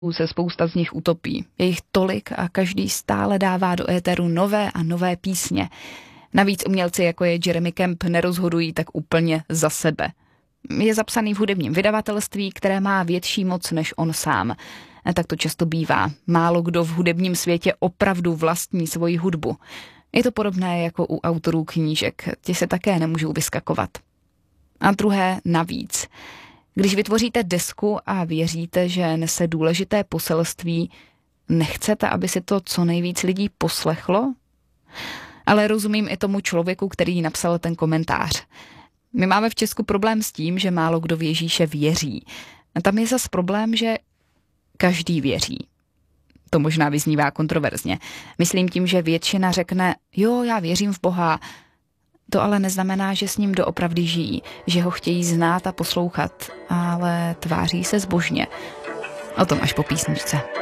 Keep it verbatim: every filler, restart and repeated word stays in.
se spousta z nich utopí. Je jich tolik a každý stále dává do éteru nové a nové písně. Navíc umělci, jako je Jeremy Camp, nerozhodují tak úplně za sebe. Je zapsaný v hudebním vydavatelství, které má větší moc než on sám. Tak to často bývá. Málo kdo v hudebním světě opravdu vlastní svoji hudbu. Je to podobné jako u autorů knížek. Ti se také nemůžou vyskakovat. A druhé navíc. Když vytvoříte desku a věříte, že nese důležité poselství, nechcete, aby si to co nejvíc lidí poslechlo? Ale rozumím i tomu člověku, který napsal ten komentář. My máme v Česku problém s tím, že málo kdo v Ježíše věří. A tam je zas problém, že každý věří. To možná vyznívá kontroverzně. Myslím tím, že většina řekne, jo, já věřím v Boha. To ale neznamená, že s ním doopravdy žijí, že ho chtějí znát a poslouchat, ale tváří se zbožně. O tom až po písničce.